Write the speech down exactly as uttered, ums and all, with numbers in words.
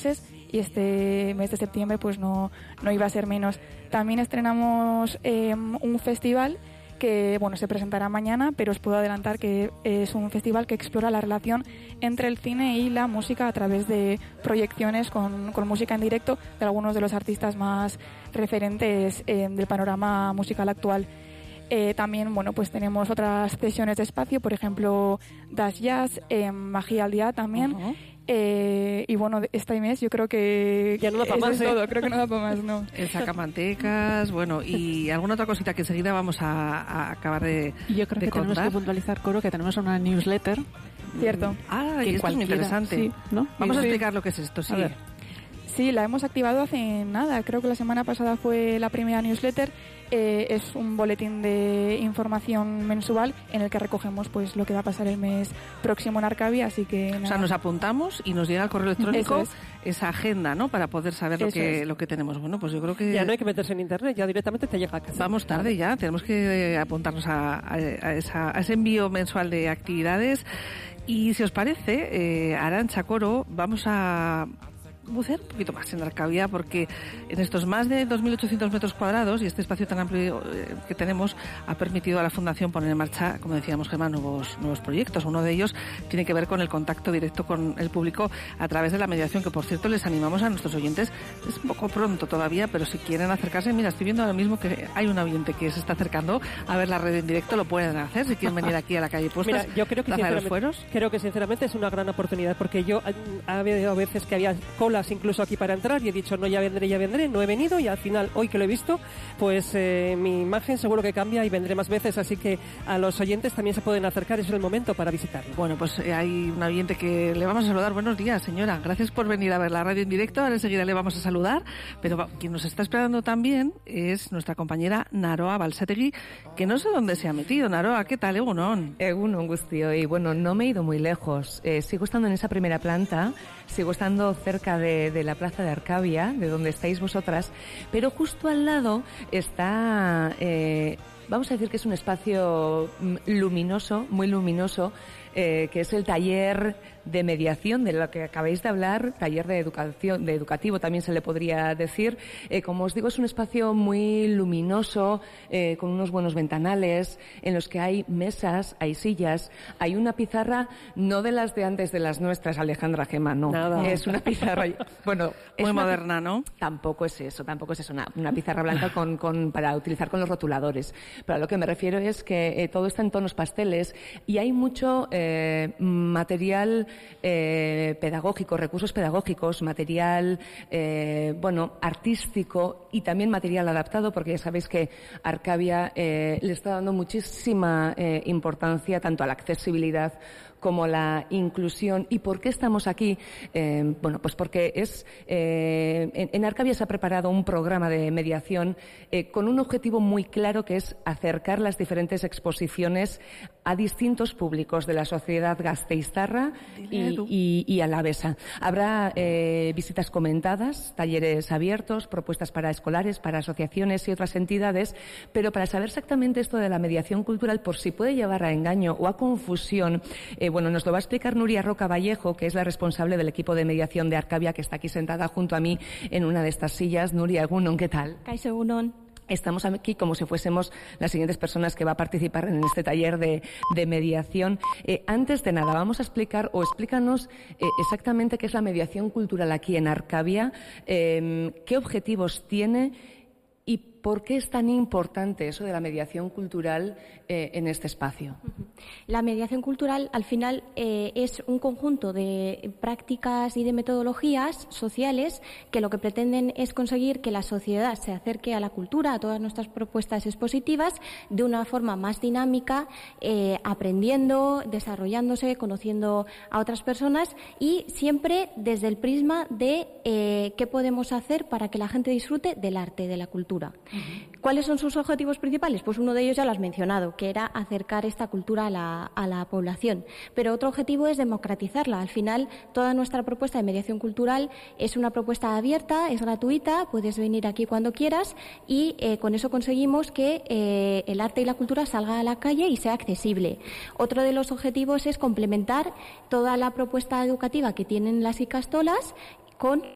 meses y este mes de septiembre pues no, no iba a ser menos. También estrenamos eh, un festival que bueno se presentará mañana, pero os puedo adelantar que es un festival que explora la relación entre el cine y la música a través de proyecciones con, con música en directo de algunos de los artistas más referentes eh, del panorama musical actual. Eh, también bueno pues tenemos otras sesiones de espacio, por ejemplo Das Jazz, eh, Magia al Día también. Uh-huh. Eh, y bueno, este mes yo creo que ya no da para más, es ¿eh? todo, creo que no da para más, no. El sacamantecas, bueno, y alguna otra cosita que enseguida vamos a, a acabar de Yo creo de que contar. Tenemos que puntualizar, Coro, que tenemos una newsletter. Cierto. Ah, y esto es muy interesante. Sí, ¿no? Vamos sí. a explicar lo que es esto, sí. A ver. Sí, la hemos activado hace nada, creo que la semana pasada fue la primera newsletter. Eh, es un boletín de información mensual en el que recogemos pues lo que va a pasar el mes próximo en Arcavia, así que nada. O sea, nos apuntamos y nos llega al correo electrónico es. esa agenda, ¿no? Para poder saber lo Eso que es. lo que tenemos. Bueno, pues yo creo que Ya no hay que meterse en internet, ya directamente te llega a casa. vamos tarde ya, tenemos que eh, apuntarnos a, a, a, esa, a ese envío mensual de actividades. Y si os parece, eh, Arantxa, Coro, vamos a bucear un poquito más en Arcavia, porque en estos más de dos mil ochocientos metros cuadrados y este espacio tan amplio eh, que tenemos ha permitido a la Fundación poner en marcha, como decíamos, Gemma, nuevos, nuevos proyectos. Uno de ellos tiene que ver con el contacto directo con el público a través de la mediación, que por cierto les animamos a nuestros oyentes. Es un poco pronto todavía, pero si quieren acercarse, mira, estoy viendo ahora mismo que hay un oyente que se está acercando a ver la red en directo, lo pueden hacer si quieren venir aquí a la calle Puestas. Mira, yo creo que, Plaza de los sinceramente, Fueros. creo que sinceramente es una gran oportunidad, porque yo ha habido veces que había colas incluso aquí para entrar y he dicho no, ya vendré, ya vendré, no he venido, y al final hoy que lo he visto pues eh, mi imagen seguro que cambia y vendré más veces, así que a los oyentes también se pueden acercar, es el momento para visitarlo. Bueno, pues eh, hay un oyente que le vamos a saludar. Buenos días, señora, gracias por venir a ver la radio en directo. Ahora enseguida le vamos a saludar, pero va, quien nos está esperando también es nuestra compañera Naroa Balsategui, que no sé dónde se ha metido. Naroa, ¿qué tal? Egunon. Egunon, Guztio. Y bueno, no me he ido muy lejos. Eh, sigo estando en esa primera planta, sigo estando cerca de, de la plaza de Arcavia, de donde estáis vosotras, pero justo al lado está, eh, vamos a decir que es un espacio luminoso, muy luminoso, eh, que es el taller de mediación de lo que acabáis de hablar, taller de educación, de educativo también se le podría decir. Eh, como os digo, es un espacio muy luminoso, eh, con unos buenos ventanales, en los que hay mesas, hay sillas, hay una pizarra, no de las de antes de las nuestras, Alejandra, Gemma, no. Nada. Es una pizarra, bueno, es Muy una moderna, ¿no? Tampoco es eso, tampoco es eso, una, una pizarra blanca con, con, para utilizar con los rotuladores. Pero a lo que me refiero es que eh, todo está en tonos pasteles y hay mucho eh, material eh, pedagógico, recursos pedagógicos, material, eh, bueno, artístico y también material adaptado, porque ya sabéis que Arcavia eh, le está dando muchísima eh, importancia tanto a la accesibilidad como la inclusión. ¿Y por qué estamos aquí? Eh, bueno, pues porque es eh, en, en Arcavia se ha preparado un programa de mediación eh, con un objetivo muy claro, que es acercar las diferentes exposiciones a distintos públicos de la sociedad gasteiztarra y, y, y alavesa. Habrá eh, visitas comentadas, talleres abiertos, propuestas para escolares, para asociaciones y otras entidades, pero para saber exactamente esto de la mediación cultural, por si puede llevar a engaño o a confusión, eh, bueno, nos lo va a explicar Nuria Roca Vallejo, que es la responsable del equipo de mediación de Arcavia, que está aquí sentada junto a mí en una de estas sillas. Nuria, egunon, ¿qué tal? Kaixo, egunon. Estamos aquí como si fuésemos las siguientes personas que va a participar en este taller de, de mediación. Eh, antes de nada, vamos a explicar, o explícanos eh, exactamente qué es la mediación cultural aquí en Arcavia, eh, qué objetivos tiene y por qué es tan importante eso de la mediación cultural eh, en este espacio. La mediación cultural, al final, eh, es un conjunto de prácticas y de metodologías sociales que lo que pretenden es conseguir que la sociedad se acerque a la cultura, a todas nuestras propuestas expositivas, de una forma más dinámica, eh, aprendiendo, desarrollándose, conociendo a otras personas y siempre desde el prisma de eh, qué podemos hacer para que la gente disfrute del arte, de la cultura. Uh-huh. ¿Cuáles son sus objetivos principales? Pues uno de ellos ya lo has mencionado, que era acercar esta cultura a la, a la población. Pero otro objetivo es democratizarla. Al final, toda nuestra propuesta de mediación cultural es una propuesta abierta, es gratuita, puedes venir aquí cuando quieras y eh, con eso conseguimos que eh, el arte y la cultura salga a la calle y sea accesible. Otro de los objetivos es complementar toda la propuesta educativa que tienen las ikastolas con